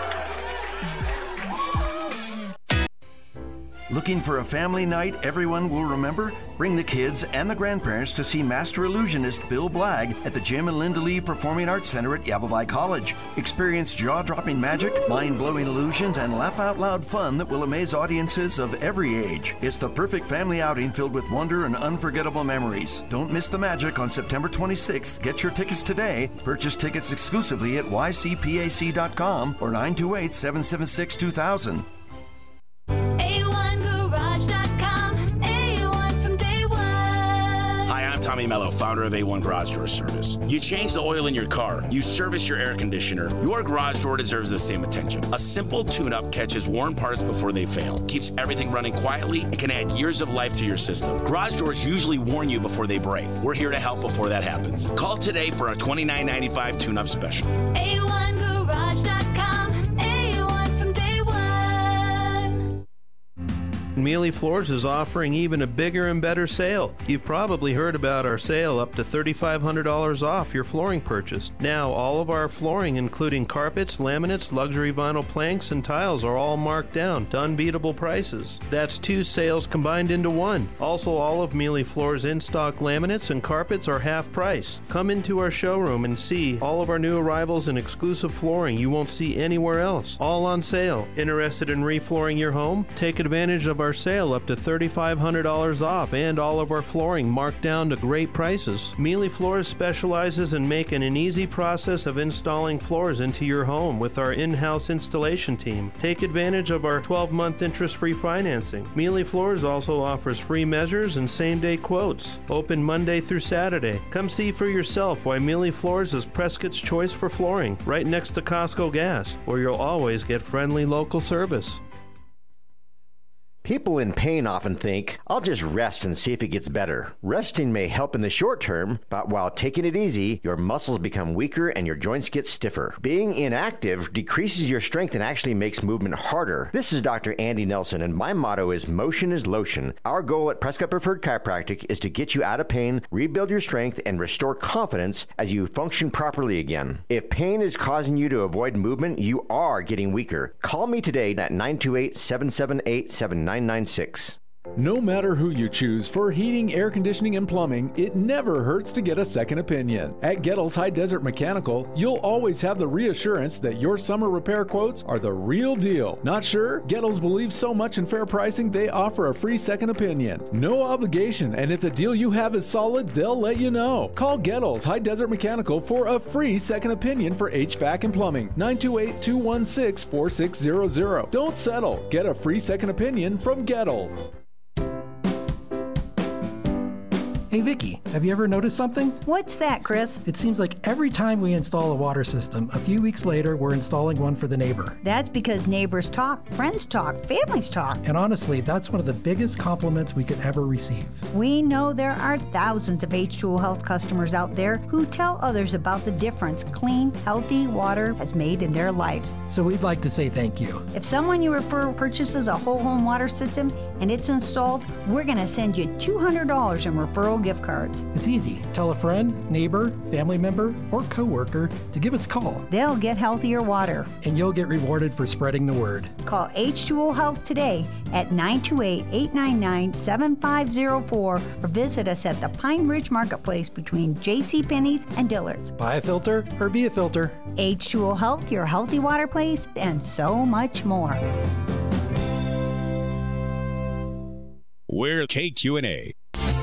Looking for a family night everyone will remember? Bring the kids and the grandparents to see master illusionist Bill Blagg at the Jim and Linda Lee Performing Arts Center at Yavapai College. Experience jaw-dropping magic, mind-blowing illusions, and laugh-out-loud fun that will amaze audiences of every age. It's the perfect family outing filled with wonder and unforgettable memories. Don't miss the magic on September twenty-sixth. Get your tickets today. Purchase tickets exclusively at y c p a c dot com or nine two eight, seven seven six, two thousand. Tommy Mello, founder of A one Garage Door Service. You change the oil in your car, you service your air conditioner, your garage door deserves the same attention. A simple tune-up catches worn parts before they fail, keeps everything running quietly, and can add years of life to your system. Garage doors usually warn you before they break. We're here to help before that happens. Call today for a twenty-nine ninety-five tune-up special. A one garage dot com. A one from day one. Mealy Floors is offering even a bigger and better sale. You've probably heard about our sale up to three thousand five hundred dollars off your flooring purchase. Now, all of our flooring, including carpets, laminates, luxury vinyl planks, and tiles, are all marked down to unbeatable prices. That's two sales combined into one. Also, all of Mealy Floors' in-stock laminates and carpets are half price. Come into our showroom and see all of our new arrivals and exclusive flooring you won't see anywhere else. All on sale. Interested in reflooring your home? Take advantage of our sale up to three thousand five hundred dollars off and all of our flooring marked down to great prices. Mealy Floors specializes in making an easy process of installing floors into your home with our in-house installation team. Take advantage of our twelve-month interest-free financing. Mealy Floors also offers free measures and same-day quotes. Open Monday through Saturday. Come see for yourself why Mealy Floors is Prescott's choice for flooring, right next to Costco Gas, where you'll always get friendly local service. People in pain often think, I'll just rest and see if it gets better. Resting may help in the short term, but while taking it easy, your muscles become weaker and your joints get stiffer. Being inactive decreases your strength and actually makes movement harder. This is Doctor Andy Nelson, and my motto is motion is lotion. Our goal at Prescott Preferred Chiropractic is to get you out of pain, rebuild your strength, and restore confidence as you function properly again. If pain is causing you to avoid movement, you are getting weaker. Call me today at nine two eight, seven seven eight, seven nine nine six. No matter who you choose for heating, air conditioning, and plumbing, it never hurts to get a second opinion. At Gettles High Desert Mechanical, you'll always have the reassurance that your summer repair quotes are the real deal. Not sure? Gettles believes so much in fair pricing, they offer a free second opinion. No obligation, and if the deal you have is solid, they'll let you know. Call Gettles High Desert Mechanical for a free second opinion for H V A C and plumbing. nine two eight, two one six, four six zero zero. Don't settle. Get a free second opinion from Gettles. Hey Vicki, have you ever noticed something? What's that, Chris? It seems like every time we install a water system, a few weeks later we're installing one for the neighbor. That's because neighbors talk, friends talk, families talk. And honestly, that's one of the biggest compliments we could ever receive. We know there are thousands of H two O Health customers out there who tell others about the difference clean, healthy water has made in their lives. So we'd like to say thank you. If someone you refer purchases a whole home water system and it's installed, we're going to send you two hundred dollars in referral gift cards. It's easy. Tell a friend, neighbor, family member, or coworker to give us a call. They'll get healthier water. And you'll get rewarded for spreading the word. Call H two O Health today at nine two eight, eight nine nine, seven five zero four or visit us at the Pine Ridge Marketplace between JCPenney's and Dillard's. Buy a filter or be a filter. H two O Health, your healthy water place, and so much more. We're K Q and A.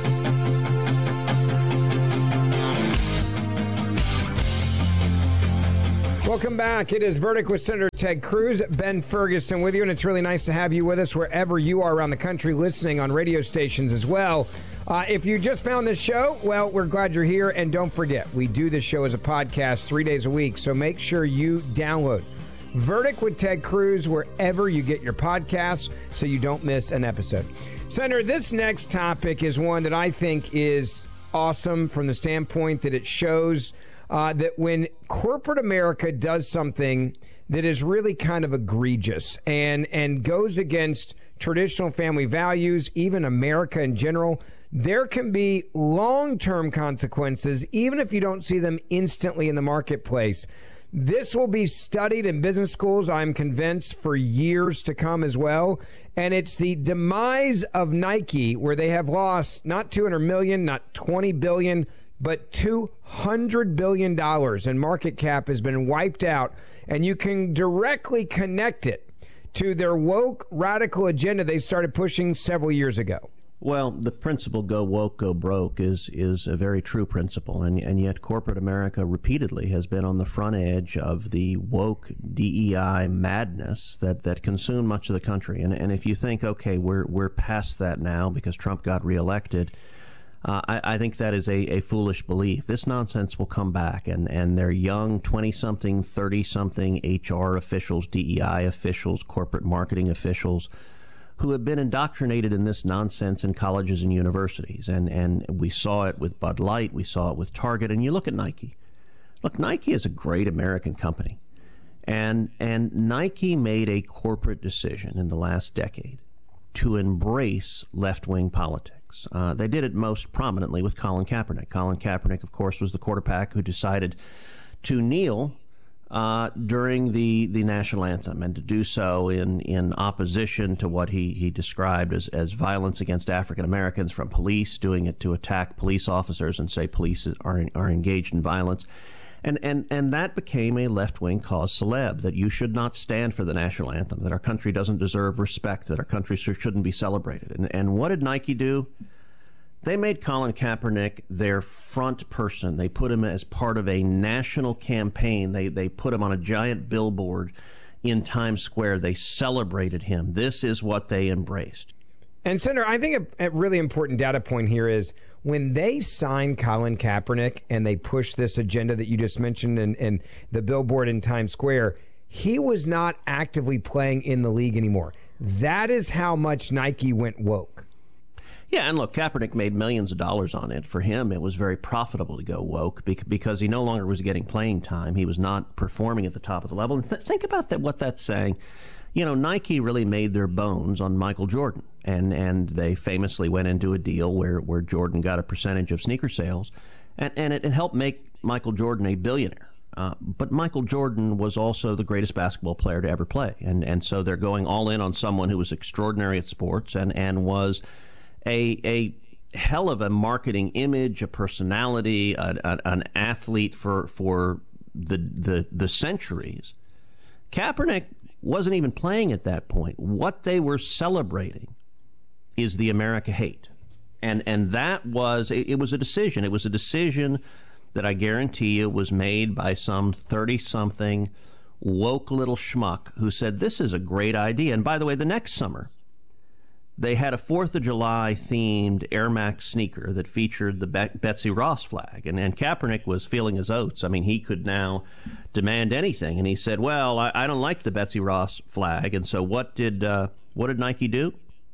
Welcome back. It is Verdict with Senator Ted Cruz, Ben Ferguson with you, and it's really nice to have you with us wherever you are around the country listening on radio stations as well. Uh, if you just found this show, well, we're glad you're here, and don't forget, we do this show as a podcast three days a week, so make sure you download Verdict with Ted Cruz wherever you get your podcasts so you don't miss an episode. Senator, this next topic is one that I think is awesome from the standpoint that it shows uh, that when corporate America does something that is really kind of egregious and, and goes against traditional family values, even America in general, there can be long-term consequences, even if you don't see them instantly in the marketplace. This will be studied in business schools, I'm convinced, for years to come as well. And it's the demise of Nike, where they have lost not two hundred million dollars, not twenty billion dollars, but two hundred billion dollars, and market cap has been wiped out. And you can directly connect it to their woke radical agenda they started pushing several years ago. Well, the principle "go woke, go broke" is is a very true principle, and and yet corporate America repeatedly has been on the front edge of the woke D E I madness that, that consumed much of the country. And and if you think, okay, we're we're past that now because Trump got reelected, uh, I, I think that is a, a foolish belief. This nonsense will come back, and and their young twenty-something, thirty-something H R officials, D E I officials, corporate marketing officials, who have been indoctrinated in this nonsense in colleges and universities. And, and we saw it with Bud Light, we saw it with Target, and you look at Nike. Look, Nike is a great American company. And, and Nike made a corporate decision in the last decade to embrace left-wing politics. Uh, they did it most prominently with Colin Kaepernick. Colin Kaepernick, of course, was the quarterback who decided to kneel Uh, during the, the national anthem, and to do so in, in opposition to what he, he described as, as violence against African Americans from police, doing it to attack police officers and say police are are engaged in violence. And, and, and that became a left-wing cause celeb, that you should not stand for the national anthem, that our country doesn't deserve respect, that our country shouldn't be celebrated. And, and what did Nike do? They made Colin Kaepernick their front person. They put him as part of a national campaign. They they put him on a giant billboard in Times Square. They celebrated him. This is what they embraced. And, Senator, I think a, a really important data point here is when they signed Colin Kaepernick and they pushed this agenda that you just mentioned and, and the billboard in Times Square, he was not actively playing in the league anymore. That is how much Nike went woke. Yeah, and look, Kaepernick made millions of dollars on it. For him, it was very profitable to go woke because he no longer was getting playing time. He was not performing at the top of the level. And th- think about that, what that's saying. You know, Nike really made their bones on Michael Jordan, and, and they famously went into a deal where, where Jordan got a percentage of sneaker sales, and, and it, it helped make Michael Jordan a billionaire. Uh, but Michael Jordan was also the greatest basketball player to ever play, and, and so they're going all in on someone who was extraordinary at sports and, and was A, a hell of a marketing image, a personality, a, a, an athlete for for the, the the centuries. Kaepernick wasn't even playing at that point. What they were celebrating is the America hate, and and that was it, it was a decision. It was a decision that I guarantee you was made by some thirty-something woke little schmuck who said this is a great idea. And by the way, the next summer, they had a fourth of July themed Air Max sneaker that featured the Be- Betsy Ross flag. And, and Kaepernick was feeling his oats. I mean, he could now demand anything. And he said, well, I, I don't like the Betsy Ross flag. And so what did uh, what did Nike do?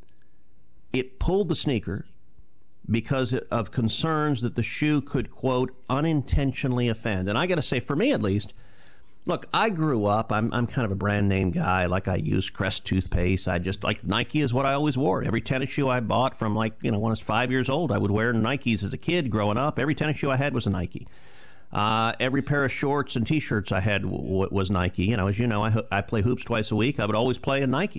It pulled the sneaker because of concerns that the shoe could, quote, unintentionally offend. And I got to say, for me at least, Look, I grew up, I'm I'm kind of a brand name guy. Like, I use Crest toothpaste. I just, like, Nike is what I always wore. Every tennis shoe I bought from, like, you know, when I was five years old, I would wear Nikes as a kid growing up. Every tennis shoe I had was a Nike. Uh, every pair of shorts and T-shirts I had w- w- was Nike. You know, as you know, I, ho- I play hoops twice a week. I would always play a Nike.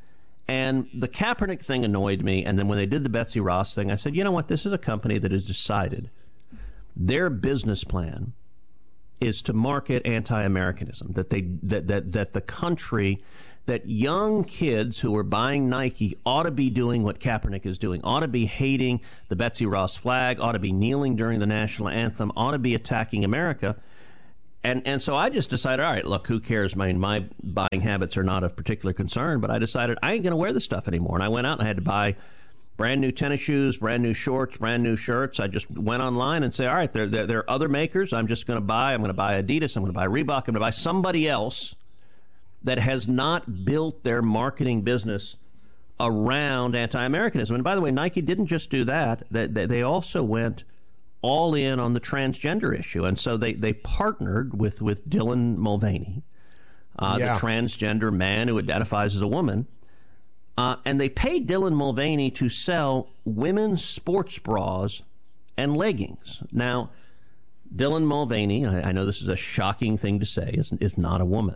And the Kaepernick thing annoyed me. And then when they did the Betsy Ross thing, I said, you know what? This is a company that has decided their business plan is to market anti-Americanism, that they that, that that the country, that young kids who are buying Nike ought to be doing what Kaepernick is doing, ought to be hating the Betsy Ross flag, ought to be kneeling during the national anthem, ought to be attacking America. And and so I just decided, all right, look, who cares? My, my buying habits are not of particular concern, but I decided I ain't going to wear this stuff anymore. And I went out and I had to buy brand new tennis shoes, brand new shorts, brand new shirts. I just went online and say, all right, there, there, there are other makers. I'm just going to buy. I'm going to buy Adidas. I'm going to buy Reebok. I'm going to buy somebody else that has not built their marketing business around anti-Americanism. And by the way, Nike didn't just do that. They, they also went all in on the transgender issue. And so they, they partnered with, with Dylan Mulvaney, uh, yeah. the transgender man who identifies as a woman. Uh, and they paid Dylan Mulvaney to sell women's sports bras and leggings. Now, Dylan Mulvaney, I, I know this is a shocking thing to say, is, is not a woman.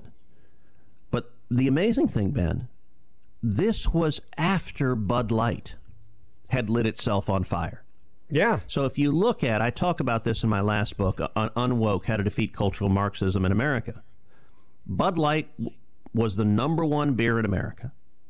But the amazing thing, Ben, this was after Bud Light had lit itself on fire. Yeah. So if you look at, I talk about this in my last book, Un- Unwoke, How to Defeat Cultural Marxism in America. Bud Light was the number one beer in America.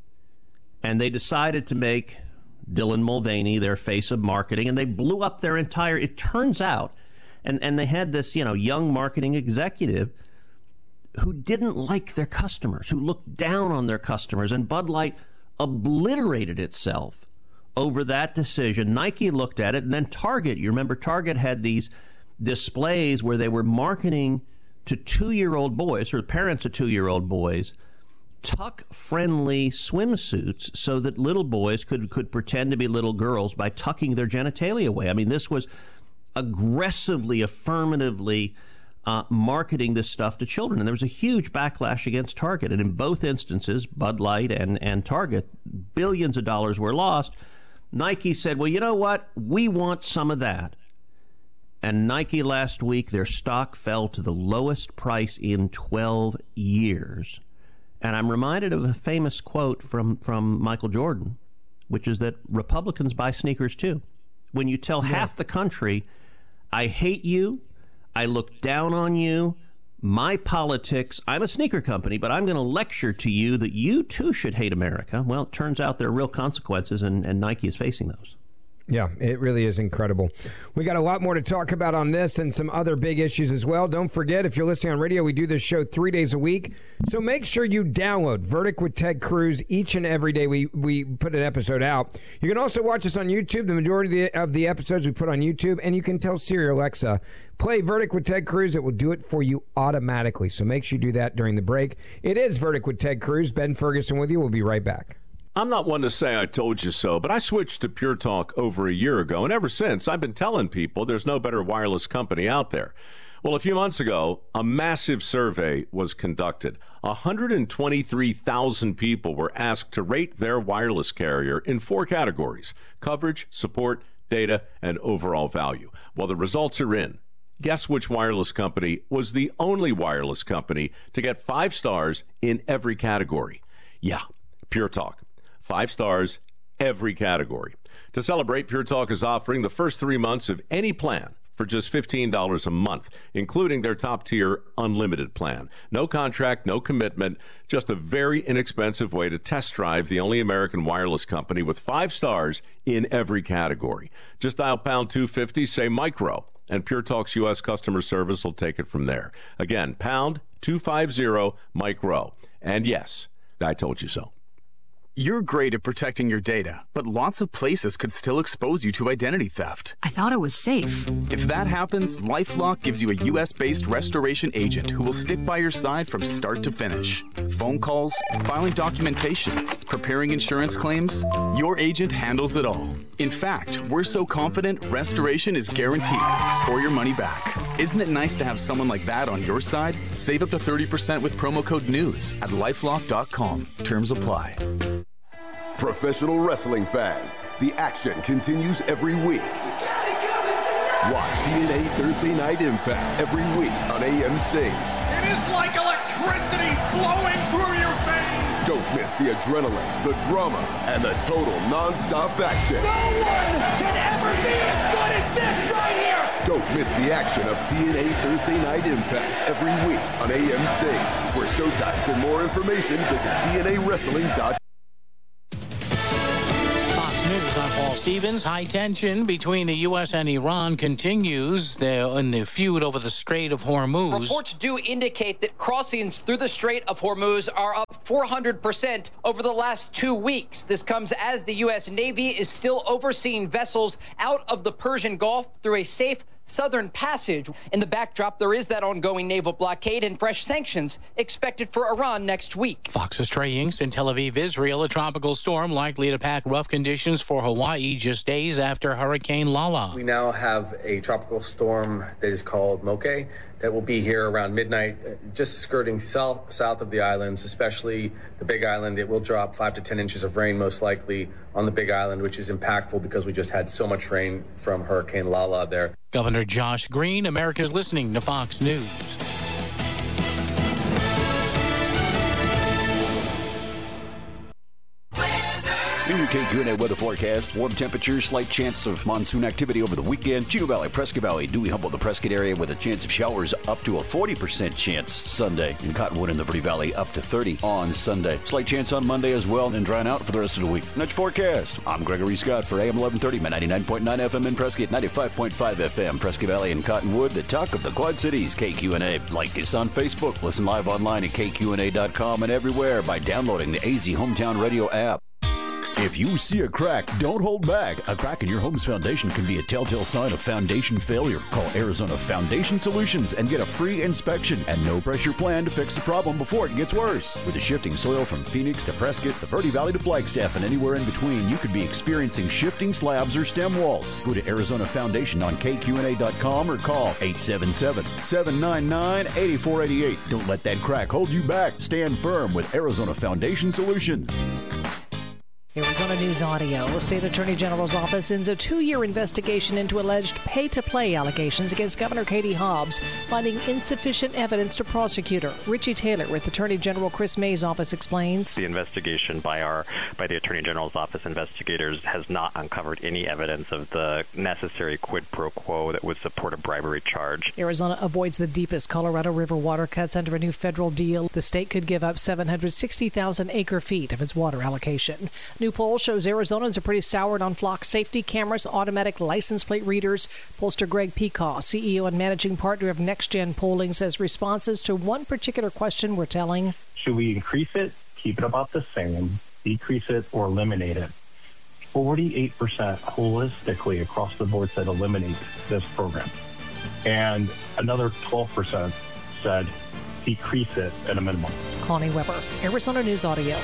And they decided to make Dylan Mulvaney their face of marketing, and they blew up their entire, it turns out, and, and they had this, you know, young marketing executive who didn't like their customers, who looked down on their customers, and Bud Light obliterated itself over that decision. Nike looked at it, and then Target, you remember Target had these displays where they were marketing to two-year-old boys, or parents of two-year-old boys, tuck-friendly swimsuits so that little boys could, could pretend to be little girls by tucking their genitalia away. I mean, this was aggressively, affirmatively uh, marketing this stuff to children. And there was a huge backlash against Target. And in both instances, Bud Light and, and Target, billions of dollars were lost. Nike said, well, you know what? We want some of that. And Nike last week, their stock fell to the lowest price in twelve years. And I'm reminded of a famous quote from, from Michael Jordan, which is that Republicans buy sneakers too. When you tell yeah. half the country, I hate you, I look down on you, my politics, I'm a sneaker company, but I'm going to lecture to you that you too should hate America. Well, it turns out there are real consequences, and, and Nike is facing those. Yeah, it really is incredible. We got a lot more to talk about on this and some other big issues as well. Don't forget, if you're listening on radio, we do this show three days a week. So make sure you download Verdict with Ted Cruz each and every day we, we put an episode out. You can also watch us on YouTube. The majority of the, of the episodes we put on YouTube. And you can tell Siri or Alexa, play Verdict with Ted Cruz. It will do it for you automatically. So make sure you do that during the break. It is Verdict with Ted Cruz. Ben Ferguson with you. We'll be right back. I'm not one to say I told you so, but I switched to Pure Talk over a year ago, and ever since, I've been telling people there's no better wireless company out there. Well, a few months ago, a massive survey was conducted. one hundred twenty-three thousand people were asked to rate their wireless carrier in four categories: coverage, support, data, and overall value. Well, the results are in. Guess which wireless company was the only wireless company to get five stars in every category? Yeah, Pure Talk. Five stars, every category. To celebrate, Pure Talk is offering the first three months of any plan for just fifteen dollars a month, including their top-tier unlimited plan. No contract, no commitment, just a very inexpensive way to test drive the only American wireless company with five stars in every category. Just dial pound two fifty, say micro, and Pure Talk's U S customer service will take it from there. Again, pound two fifty, micro. And yes, I told you so. You're great at protecting your data, but lots of places could still expose you to identity theft. I thought it was safe. If that happens, LifeLock gives you a U S-based restoration agent who will stick by your side from start to finish. Phone calls, filing documentation, preparing insurance claims, your agent handles it all. In fact, we're so confident restoration is guaranteed or your money back. Isn't it nice to have someone like that on your side? Save up to thirty percent with promo code NEWS at lifelock dot com. Terms apply. Professional wrestling fans, the action continues every week. Watch T N A Thursday Night Impact every week on A M C. It is like electricity flowing through your veins. Don't miss the adrenaline, the drama, and the total non-stop action. No one can ever be as good as this right here. Don't miss the action of T N A Thursday Night Impact every week on A M C. For showtimes and more information, visit T N A wrestling dot com. News. I'm Paul Stevens. High tension between the U S and Iran continues there in the feud over the Strait of Hormuz. Reports do indicate that crossings through the Strait of Hormuz are up four hundred percent over the last two weeks. This comes as the U S Navy is still overseeing vessels out of the Persian Gulf through a safe southern passage. In the backdrop, there is that ongoing naval blockade and fresh sanctions expected for Iran next week. Fox's Trey Inks in Tel Aviv, Israel. A tropical storm likely to pack rough conditions for Hawaii just days after Hurricane Lala. We now have a tropical storm that is called Moke that will be here around midnight, just skirting south, south of the islands, especially the Big Island. It will drop five to ten inches of rain, most likely on the Big Island, which is impactful because we just had so much rain from Hurricane Lala there. Governor Josh Green, America's listening to Fox News. In your K Q N A weather forecast, warm temperatures, slight chance of monsoon activity over the weekend. Chino Valley, Prescott Valley, Dewey, Humboldt, the Prescott area with a chance of showers up to a forty percent chance Sunday. In Cottonwood and the Verde Valley, up to thirty on Sunday. Slight chance on Monday as well, and drying out for the rest of the week. Next forecast. I'm Gregory Scott for A M eleven thirty, ninety-nine point nine F M in Prescott, ninety-five point five F M. Prescott Valley and Cottonwood, the talk of the Quad Cities. K Q N A. Like us on Facebook. Listen live online at K Q N A dot com and everywhere by downloading the A Z Hometown Radio app. If you see a crack, don't hold back. A crack in your home's foundation can be a telltale sign of foundation failure. Call Arizona Foundation Solutions and get a free inspection and no pressure plan to fix the problem before it gets worse. With the shifting soil from Phoenix to Prescott, the Verde Valley to Flagstaff, and anywhere in between, you could be experiencing shifting slabs or stem walls. Go to Arizona Foundation on K Q N A dot com or call eight seven seven, seven nine nine, eight four eight eight. Don't let that crack hold you back. Stand firm with Arizona Foundation Solutions. Arizona News Audio. The State Attorney General's office ends a two-year investigation into alleged pay-to-play allegations against Governor Katie Hobbs, finding insufficient evidence to prosecute her. Richie Taylor with Attorney General Chris May's office explains. The investigation by our by the Attorney General's office investigators has not uncovered any evidence of the necessary quid pro quo that would support a bribery charge. Arizona avoids the deepest Colorado River water cuts under a new federal deal. The state could give up seven hundred sixty thousand acre feet of its water allocation. New poll shows Arizonans are pretty soured on flock safety cameras, automatic license plate readers. Pollster Greg Peacock, C E O and managing partner of NextGen Polling, says responses to one particular question were telling. Should we increase it, keep it about the same, decrease it, or eliminate it? forty-eight percent holistically across the board said eliminate this program. And another twelve percent said decrease it at a minimum. Connie Weber, Arizona News Audio.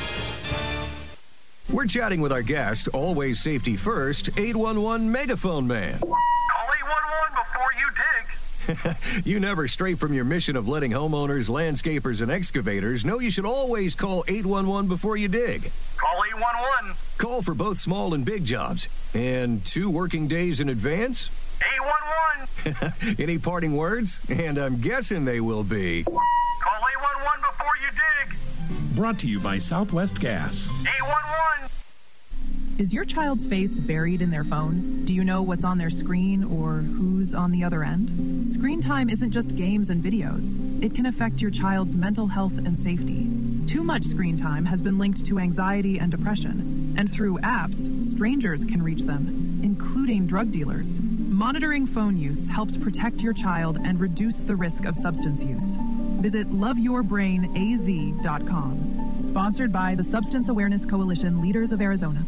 We're chatting with our guest, always safety first, eight one one Megaphone Man. Call eight one one before you dig. You never stray from your mission of letting homeowners, landscapers, and excavators know you should always call eight one one before you dig. Call eight one one. Call for both small and big jobs. And two working days in advance? eight one one. Any parting words? And I'm guessing they will be. Call eight one one before you dig. Brought to you by Southwest Gas. eight one one. Is your child's face buried in their phone? Do you know what's on their screen or who's on the other end? Screen time isn't just games and videos. It can affect your child's mental health and safety. Too much screen time has been linked to anxiety and depression, and through apps, strangers can reach them, including drug dealers. Monitoring phone use helps protect your child and reduce the risk of substance use. Visit love your brain a z dot com. Sponsored by the Substance Awareness Coalition, Leaders of Arizona.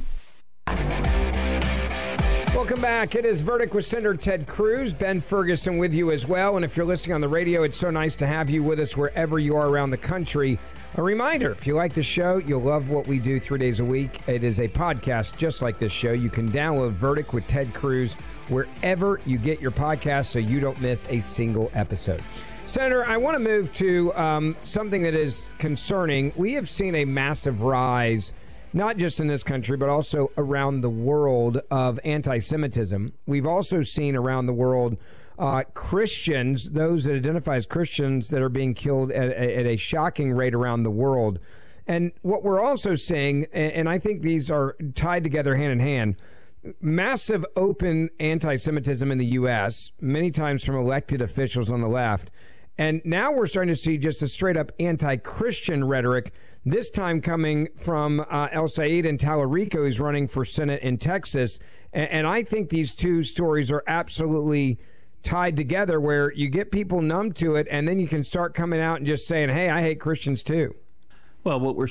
Welcome back. It is Verdict with Senator Ted Cruz. Ben Ferguson with you as well. And if you're listening on the radio, it's so nice to have you with us wherever you are around the country. A reminder, if you like the show, you'll love what we do three days a week. It is a podcast just like this show. You can download Verdict with Ted Cruz wherever you get your podcast so you don't miss a single episode. Senator, I want to move to um, something that is concerning. We have seen a massive rise, not just in this country, but also around the world, of anti-Semitism. We've also seen around the world Uh, Christians, those that identify as Christians, that are being killed at, at a shocking rate around the world. And what we're also seeing, and I think these are tied together hand in hand, massive open anti-Semitism in the U S, many times from elected officials on the left. And now we're starting to see just a straight-up anti-Christian rhetoric, this time coming from uh, El Sayed in Tallarico, who's running for Senate in Texas. And, and I think these two stories are absolutely tied together, where you get people numb to it, and then you can start coming out and just saying, hey, I hate Christians too. Well, what we're